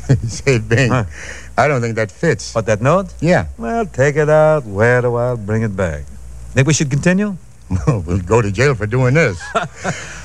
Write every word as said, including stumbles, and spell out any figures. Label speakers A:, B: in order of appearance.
A: Say, Bing, huh? I don't think that fits.
B: What, that note?
A: Yeah.
B: Well, take it out, wear it a while, bring it back. Think we should continue?
A: We'll go to jail for doing this.